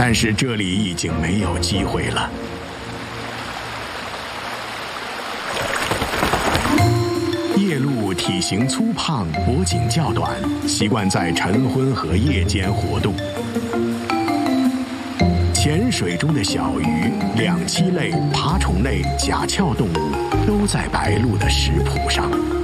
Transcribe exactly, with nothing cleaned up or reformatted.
但是这里已经没有机会了。夜鹭体型粗胖，脖颈较短，习惯在晨昏和夜间活动。浅水中的小鱼、两栖类、爬虫类、甲壳动物都在白鹭的食谱上。